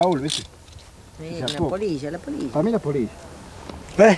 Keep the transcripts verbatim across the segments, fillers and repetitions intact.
Paul, vedi? Sì, la police, la police. Fammi la police. Ouais.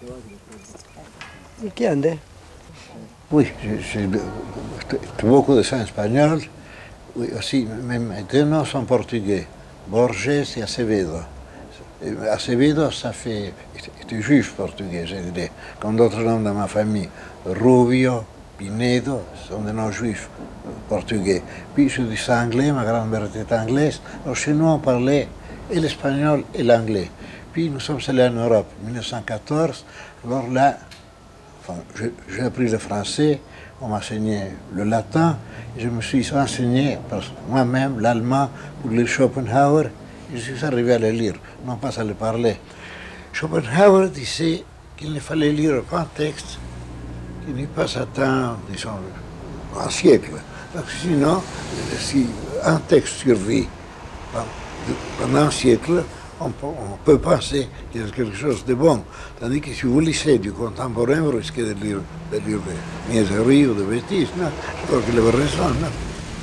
Qui est? Oui, j'ai beaucoup de ça en espagnol. Oui, aussi, même deux noms sont portugais, Borges et Acevedo. Acevedo, ça fait, était juif portugais, je dirais, comme d'autres noms de ma famille. Rubio, Pinedo, sont des noms juifs portugais. Puis je dis anglais, ma grand-mère était anglaise. Alors chez nous, on parlait et l'espagnol et l'anglais. Puis nous sommes allés en Europe en mille neuf cent quatorze. Alors là, enfin, j'ai appris le français, on m'a enseigné le latin, et je me suis enseigné moi-même l'allemand pour lire Schopenhauer, et je suis arrivé à le lire, non pas à le parler. Schopenhauer disait qu'il ne fallait lire qu'un texte qui n'eût pas atteint, disons, un siècle. Parce que sinon, si un texte survit pendant un siècle, on peut, on peut penser qu'il y a quelque chose de bon. Tandis que si vous lisez du contemporain, vous risquez de lire, de lire des niaiseries ou des bêtises. Non, je crois qu'il avait raison. Non.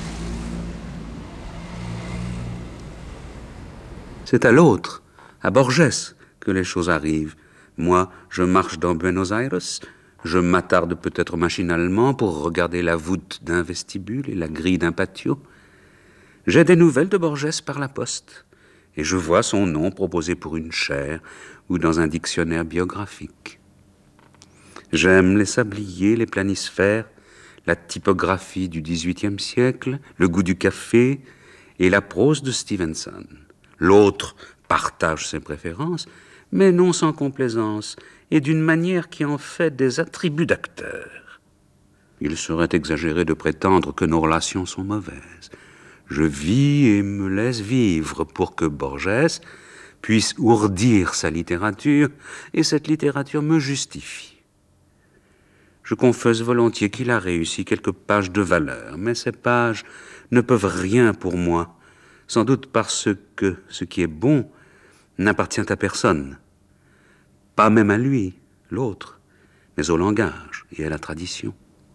C'est à l'autre, à Borges, que les choses arrivent. Moi, je marche dans Buenos Aires, je m'attarde peut-être machinalement pour regarder la voûte d'un vestibule et la grille d'un patio. J'ai des nouvelles de Borges par la poste. Et je vois son nom proposé pour une chaire ou dans un dictionnaire biographique. J'aime les sabliers, les planisphères, la typographie du dix-huitième siècle, le goût du café et la prose de Stevenson. L'autre partage ses préférences, mais non sans complaisance et d'une manière qui en fait des attributs d'acteur. Il serait exagéré de prétendre que nos relations sont mauvaises. Je vis et me laisse vivre pour que Borges puisse ourdir sa littérature et cette littérature me justifie. Je confesse volontiers qu'il a réussi quelques pages de valeur, mais ces pages ne peuvent rien pour moi, sans doute parce que ce qui est bon n'appartient à personne, pas même à lui, l'autre, mais au langage et à la tradition.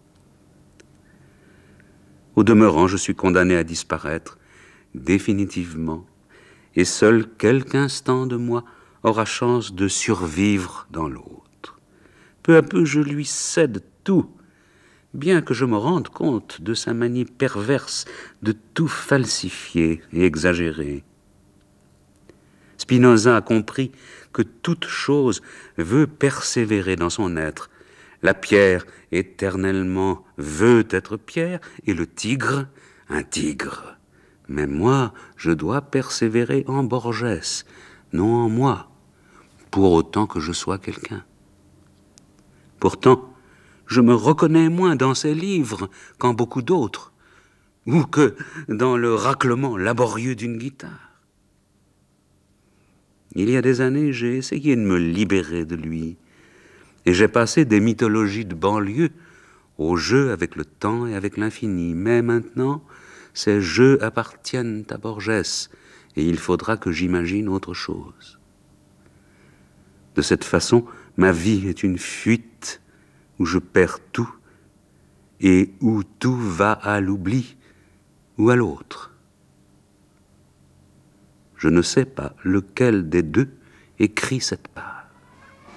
Au demeurant, je suis condamné à disparaître définitivement, et seul quelque instant de moi aura chance de survivre dans l'autre. Peu à peu, je lui cède tout, bien que je me rende compte de sa manie perverse de tout falsifier et exagérer. Spinoza a compris que toute chose veut persévérer dans son être. La pierre éternellement veut être pierre et le tigre, un tigre. Mais moi, je dois persévérer en Borges, non en moi, pour autant que je sois quelqu'un. Pourtant, je me reconnais moins dans ces livres qu'en beaucoup d'autres, ou que dans le raclement laborieux d'une guitare. Il y a des années, j'ai essayé de me libérer de lui, et j'ai passé des mythologies de banlieue au jeu avec le temps et avec l'infini. Mais maintenant, ces jeux appartiennent à Borges, et il faudra que j'imagine autre chose. De cette façon, ma vie est une fuite où je perds tout, et où tout va à l'oubli ou à l'autre. Je ne sais pas lequel des deux écrit cette page.